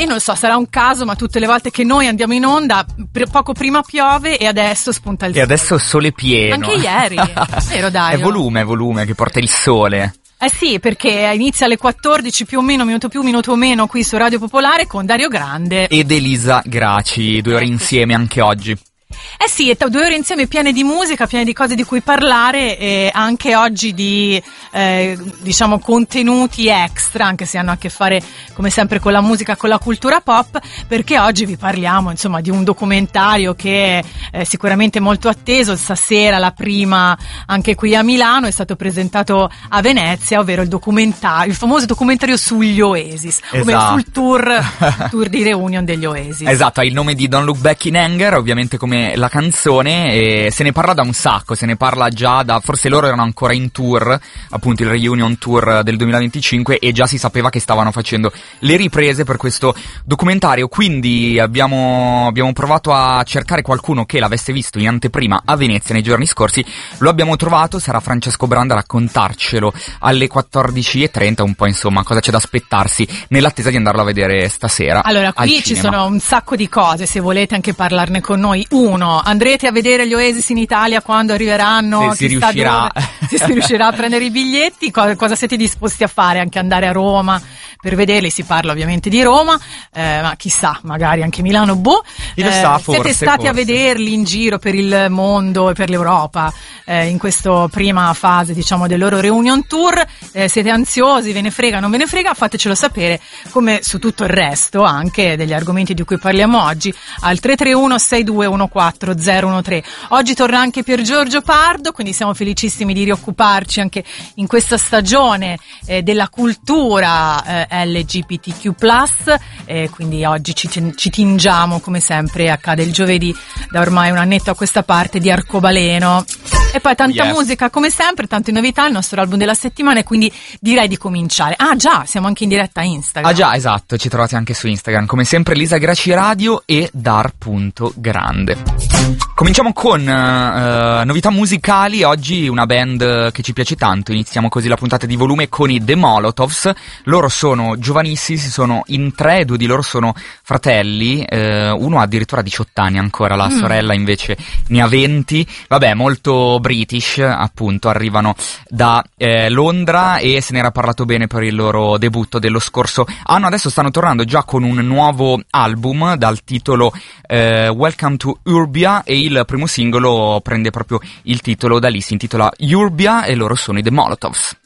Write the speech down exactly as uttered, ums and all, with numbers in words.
io non so, sarà un caso, ma tutte le volte che noi andiamo in onda, pr- poco prima piove e adesso spunta il e sole. E adesso sole pieno. Anche ieri, vero Dario? È volume, è volume che porta il sole. Eh sì, perché inizia alle quattordici più o meno, minuto più, minuto meno, qui su Radio Popolare con Dario Grande. Ed Elisa Graci, due ore insieme anche oggi. Eh sì, due ore insieme piene di musica, piene di cose di cui parlare e anche oggi di, eh, diciamo, contenuti extra, anche se hanno a che fare come sempre con la musica, con la cultura pop, perché oggi vi parliamo insomma di un documentario che è sicuramente molto atteso. Stasera la prima anche qui a Milano, è stato presentato a Venezia, ovvero il documentario, il famoso documentario sugli Oasis, esatto. Come sul tour, tour di reunion degli Oasis. Esatto, ha il nome di Don't Look Back in Anger, ovviamente come la canzone, e se ne parla da un sacco, se ne parla già da, forse loro erano ancora in tour, appunto il reunion tour del duemilaventicinque, e già si sapeva che stavano facendo le riprese per questo documentario, quindi abbiamo, abbiamo provato a cercare qualcuno che l'avesse visto in anteprima a Venezia nei giorni scorsi, lo abbiamo trovato, sarà Francesco Branda a raccontarcelo alle quattordici e trenta, un po' insomma cosa c'è da aspettarsi nell'attesa di andarlo a vedere stasera. Allora, qui ci sono un sacco di cose, se volete anche parlarne con noi. Uno, andrete a vedere gli Oasis in Italia quando arriveranno? Se si riuscirà. Se si riuscirà a prendere i biglietti, cosa, cosa siete disposti a fare? Anche andare a Roma per vederli? Si parla ovviamente di Roma, eh, ma chissà, magari anche Milano, boh. Chi lo sa, eh, forse, siete stati forse. a vederli in giro per il mondo e per l'Europa eh, in questa prima fase, diciamo, del loro reunion tour? Eh, siete ansiosi? Ve ne frega, non ve ne frega? Fatecelo sapere, come su tutto il resto anche degli argomenti di cui parliamo oggi, al tre tre uno sei due uno quattro zero uno tre. Oggi torna anche Pier Giorgio Pardo, quindi siamo felicissimi di rioccuparci anche in questa stagione eh, della cultura eh, L G B T Q plus, eh, quindi oggi ci, ci tingiamo, come sempre accade il giovedì da ormai un annetto a questa parte, di arcobaleno. E poi tanta yes. musica come sempre, tante novità, il nostro album della settimana, e quindi direi di cominciare. Ah già, siamo anche in diretta a Instagram. Ah già, esatto, ci trovate anche su Instagram, come sempre Elisa Graci Radio e dar.grande. Cominciamo con uh, novità musicali, oggi una band che ci piace tanto, iniziamo così la puntata di volume con i The Molotovs. Loro sono giovanissimi, si sono in tre, due di loro sono fratelli, uh, uno ha addirittura diciotto anni ancora, la mm. sorella invece ne ha venti, vabbè molto British appunto, arrivano da eh, Londra e se ne era parlato bene per il loro debutto dello scorso anno. Adesso stanno tornando già con un nuovo album dal titolo eh, Welcome to Urbia, e il primo singolo prende proprio il titolo da lì, si intitola Urbia e loro sono i The Molotovs.